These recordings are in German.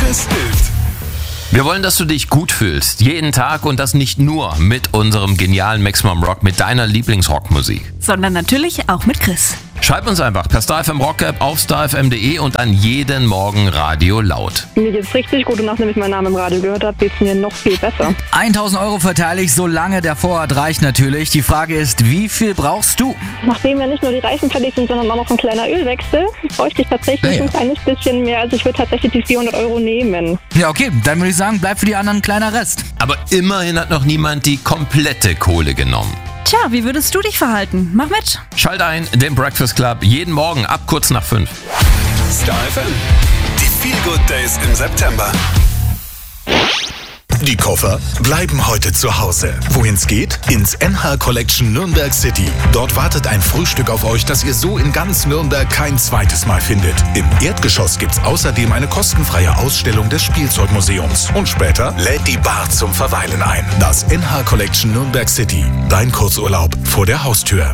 es hilft. Wir wollen, dass du dich gut fühlst. Jeden Tag und das nicht nur mit unserem genialen Maximum Rock, mit deiner Lieblingsrockmusik. Sondern natürlich auch mit Chris. Schreib uns einfach per StarFM Rock App auf starfm.de und an jeden Morgen Radio laut. Mir geht's richtig gut und nachdem ich meinen Namen im Radio gehört habe, geht's mir noch viel besser. 1.000 Euro verteile ich, solange der Vorrat reicht natürlich. Die Frage ist, wie viel brauchst du? Nachdem ja nicht nur die Reifen fertig sind, sondern auch noch ein kleiner Ölwechsel, bräuchte ich tatsächlich ein kleines bisschen mehr. Also ich würde tatsächlich die 400 Euro nehmen. Ja, okay, dann würde ich sagen, bleibt für die anderen ein kleiner Rest. Aber immerhin hat noch niemand die komplette Kohle genommen. Tja, wie würdest du dich verhalten? Mach mit. Schalt ein, den Breakfast Club, jeden Morgen ab kurz nach 5. Star FM, die Feel Good Days im September. Die Koffer bleiben heute zu Hause. Wohin's geht? Ins NH Collection Nürnberg City. Dort wartet ein Frühstück auf euch, das ihr so in ganz Nürnberg kein zweites Mal findet. Im Erdgeschoss gibt's außerdem eine kostenfreie Ausstellung des Spielzeugmuseums. Und später lädt die Bar zum Verweilen ein. Das NH Collection Nürnberg City. Dein Kurzurlaub vor der Haustür.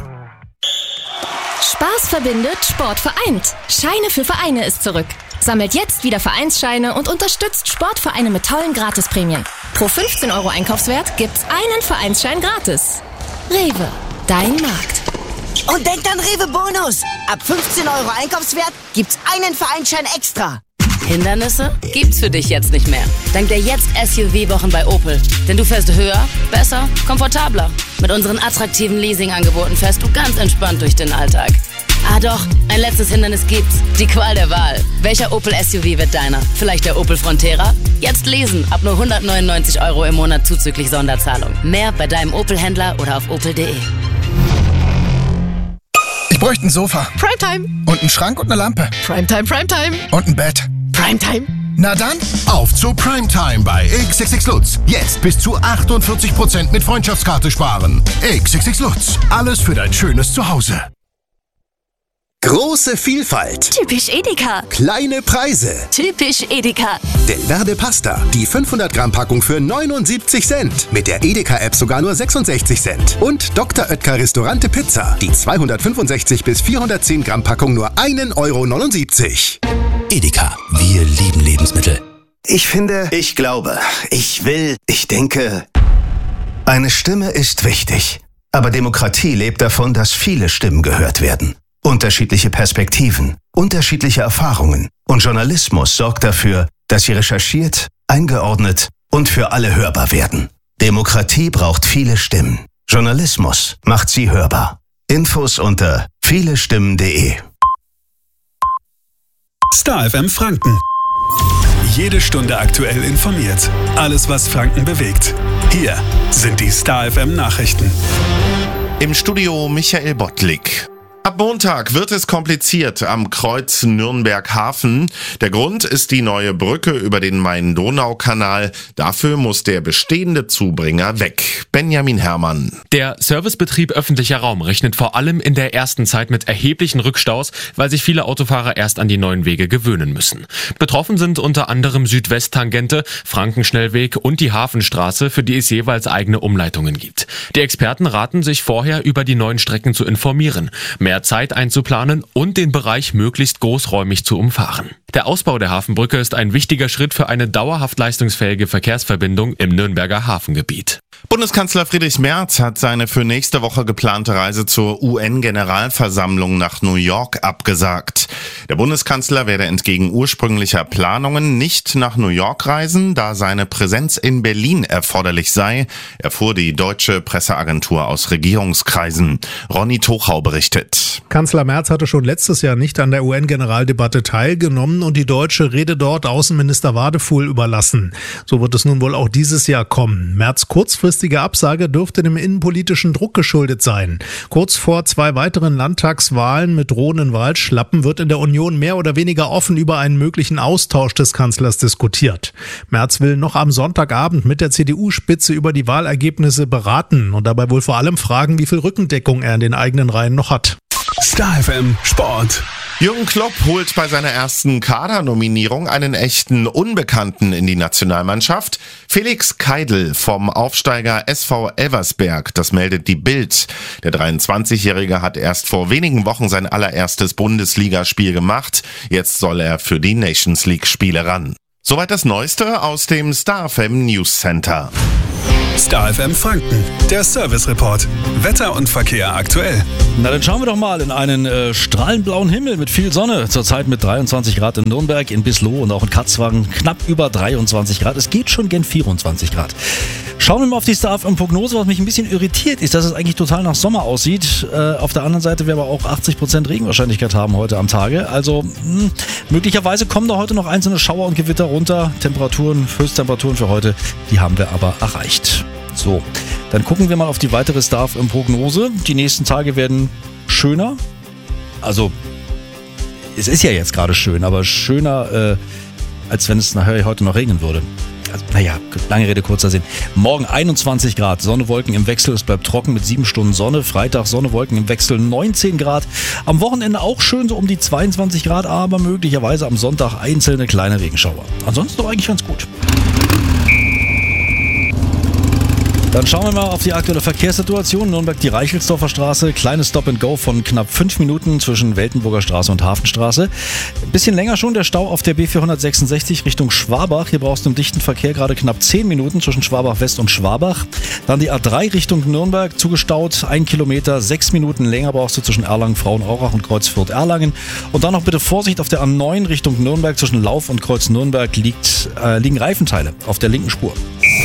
Spaß verbindet, Sport vereint. Scheine für Vereine ist zurück. Sammelt jetzt wieder Vereinsscheine und unterstützt Sportvereine mit tollen Gratisprämien. Pro 15 Euro Einkaufswert gibt's einen Vereinsschein gratis. Rewe, dein Markt. Und denkt an Rewe Bonus. Ab 15 Euro Einkaufswert gibt's einen Vereinsschein extra. Hindernisse gibt's für dich jetzt nicht mehr. Dank der Jetzt-SUV-Wochen bei Opel. Denn du fährst höher, besser, komfortabler. Mit unseren attraktiven Leasing-Angeboten fährst du ganz entspannt durch den Alltag. Ah doch, ein letztes Hindernis gibt's. Die Qual der Wahl. Welcher Opel-SUV wird deiner? Vielleicht der Opel Frontera? Jetzt lesen, ab nur 199 Euro im Monat zuzüglich Sonderzahlung. Mehr bei deinem Opel-Händler oder auf opel.de. Ich bräuchte ein Sofa. Primetime. Und einen Schrank und eine Lampe. Primetime, Primetime. Und ein Bett. Primetime. Na dann, auf zu Primetime bei XXX Lutz. Jetzt bis zu 48% mit Freundschaftskarte sparen. XXX Lutz. Alles für dein schönes Zuhause. Große Vielfalt. Typisch Edeka. Kleine Preise. Typisch Edeka. Delverde Pasta. Die 500 Gramm Packung für 79 Cent. Mit der Edeka-App sogar nur 66 Cent. Und Dr. Oetker Restaurante Pizza. Die 265 bis 410 Gramm Packung nur 1,79 €. Edeka. Wir lieben Lebensmittel. Ich finde, ich glaube, ich will, ich denke. Eine Stimme ist wichtig. Aber Demokratie lebt davon, dass viele Stimmen gehört werden. Unterschiedliche Perspektiven, unterschiedliche Erfahrungen. Und Journalismus sorgt dafür, dass sie recherchiert, eingeordnet und für alle hörbar werden. Demokratie braucht viele Stimmen. Journalismus macht sie hörbar. Infos unter vielestimmen.de. Star FM Franken. Jede Stunde aktuell informiert. Alles, was Franken bewegt. Hier sind die Star FM Nachrichten. Im Studio Michael Bottlik. Ab Montag wird es kompliziert am Kreuz Nürnberg-Hafen. Der Grund ist die neue Brücke über den Main-Donau-Kanal. Dafür muss der bestehende Zubringer weg. Benjamin Herrmann. Der Servicebetrieb öffentlicher Raum rechnet vor allem in der ersten Zeit mit erheblichen Rückstaus, weil sich viele Autofahrer erst an die neuen Wege gewöhnen müssen. Betroffen sind unter anderem Südwest-Tangente, Frankenschnellweg und die Hafenstraße, für die es jeweils eigene Umleitungen gibt. Die Experten raten, sich vorher über die neuen Strecken zu informieren, mehr Zeit einzuplanen und den Bereich möglichst großräumig zu umfahren. Der Ausbau der Hafenbrücke ist ein wichtiger Schritt für eine dauerhaft leistungsfähige Verkehrsverbindung im Nürnberger Hafengebiet. Bundeskanzler Friedrich Merz hat seine für nächste Woche geplante Reise zur UN-Generalversammlung nach New York abgesagt. Der Bundeskanzler werde entgegen ursprünglicher Planungen nicht nach New York reisen, da seine Präsenz in Berlin erforderlich sei, erfuhr die deutsche Presseagentur aus Regierungskreisen. Ronny Tochau berichtet. Kanzler Merz hatte schon letztes Jahr nicht an der UN-Generaldebatte teilgenommen und die deutsche Rede dort Außenminister Wadefuhl überlassen. So wird es nun wohl auch dieses Jahr kommen. Merz kurzfristige Absage dürfte dem innenpolitischen Druck geschuldet sein. Kurz vor 2 weiteren Landtagswahlen mit drohenden Wahlschlappen wird in der Union mehr oder weniger offen über einen möglichen Austausch des Kanzlers diskutiert. Merz will noch am Sonntagabend mit der CDU-Spitze über die Wahlergebnisse beraten und dabei wohl vor allem fragen, wie viel Rückendeckung er in den eigenen Reihen noch hat. Star FM Sport. Jürgen Klopp holt bei seiner ersten Kadernominierung einen echten Unbekannten in die Nationalmannschaft. Felix Keidl vom Aufsteiger SV Elversberg, das meldet die Bild. Der 23-Jährige hat erst vor wenigen Wochen sein allererstes Bundesligaspiel gemacht. Jetzt soll er für die Nations League-Spiele ran. Soweit das Neueste aus dem Star FM News Center. Star FM Franken, der Service Report. Wetter und Verkehr aktuell. Na, dann schauen wir doch mal in einen strahlenblauen Himmel mit viel Sonne. Zurzeit mit 23 Grad in Nürnberg, in Bislow und auch in Katzwang knapp über 23 Grad. Es geht schon gen 24 Grad. Schauen wir mal auf die Star FM Prognose. Was mich ein bisschen irritiert ist, dass es eigentlich total nach Sommer aussieht. Auf der anderen Seite wir aber auch 80% Regenwahrscheinlichkeit haben heute am Tage. Also möglicherweise kommen da heute noch einzelne Schauer und Gewitter runter. Höchsttemperaturen für heute, die haben wir aber erreicht. So, dann gucken wir mal auf die weitere Star FM Prognose. Die nächsten Tage werden schöner. Also, es ist ja jetzt gerade schön, aber schöner, als wenn es nachher heute noch regnen würde. Also, naja, lange Rede, kurzer Sinn. Morgen 21 Grad, Sonne, Wolken im Wechsel, es bleibt trocken mit 7 Stunden Sonne. Freitag Sonne, Wolken im Wechsel, 19 Grad. Am Wochenende auch schön, so um die 22 Grad, aber möglicherweise am Sonntag einzelne kleine Regenschauer. Ansonsten doch eigentlich ganz gut. Dann schauen wir mal auf die aktuelle Verkehrssituation. Nürnberg, die Reichelsdorfer Straße, kleines Stop-and-Go von knapp 5 Minuten zwischen Weltenburger Straße und Hafenstraße. Ein bisschen länger schon der Stau auf der B466 Richtung Schwabach. Hier brauchst du im dichten Verkehr gerade knapp 10 Minuten zwischen Schwabach West und Schwabach. Dann die A3 Richtung Nürnberg, zugestaut 1 Kilometer, 6 Minuten länger brauchst du zwischen Erlangen, Frauenaurach und Kreuz Fürth-Erlangen. Und dann noch bitte Vorsicht auf der A9 Richtung Nürnberg, zwischen Lauf und Kreuz Nürnberg liegen Reifenteile auf der linken Spur.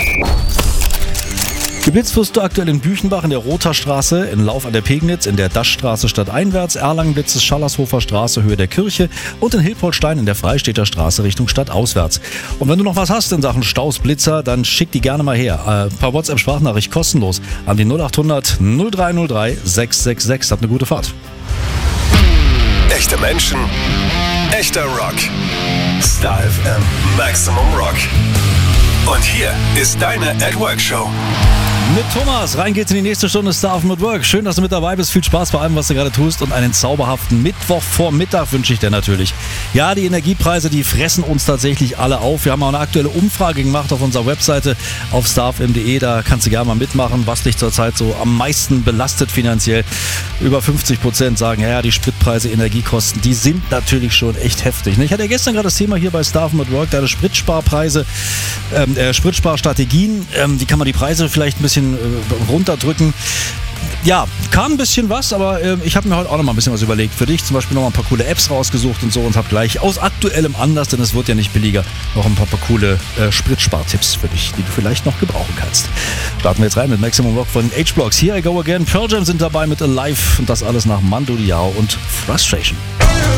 Geblitzt wirst du aktuell in Büchenbach in der Rotherstraße, in Lauf an der Pegnitz, in der Daschstraße stadteinwärts, Erlangen blitzt es Schallershofer Straße, Höhe der Kirche und in Hilpoltstein in der Freistädter Straße Richtung stadtauswärts. Und wenn du noch was hast in Sachen Staus, Blitzer, dann schick die gerne mal her. Per WhatsApp-Sprachnachricht kostenlos an die 0800 0303 666. Habt eine gute Fahrt. Echte Menschen, echter Rock. Star FM Maximum Rock. Und hier ist deine At-Work-Show. Mit Thomas, rein geht's in die nächste Stunde Star FM at Work. Schön, dass du mit dabei bist. Viel Spaß bei allem, was du gerade tust. Und einen zauberhaften Mittwochvormittag wünsche ich dir natürlich. Ja, die Energiepreise, die fressen uns tatsächlich alle auf. Wir haben auch eine aktuelle Umfrage gemacht auf unserer Webseite auf starfm.de. Da kannst du gerne mal mitmachen, was dich zurzeit so am meisten belastet finanziell. Über 50% sagen, ja, die Spritpreise, Energiekosten, die sind natürlich schon echt heftig. Ich hatte ja gestern gerade das Thema hier bei Star FM at Work, deine Spritsparpreise, Spritsparstrategien. Wie kann man die Preise vielleicht ein bisschen runterdrücken? Ja, kam ein bisschen was, aber ich habe mir heute auch noch mal ein bisschen was überlegt für dich. Zum Beispiel noch mal ein paar coole Apps rausgesucht und so und habe gleich aus aktuellem Anlass, denn es wird ja nicht billiger, noch ein paar coole Spritspartipps für dich, die du vielleicht noch gebrauchen kannst. Starten wir jetzt rein mit Maximum Rock von H-Blocks. Here I Go Again. Pearl Jam sind dabei mit Alive und das alles nach Mando Diao und Frustration.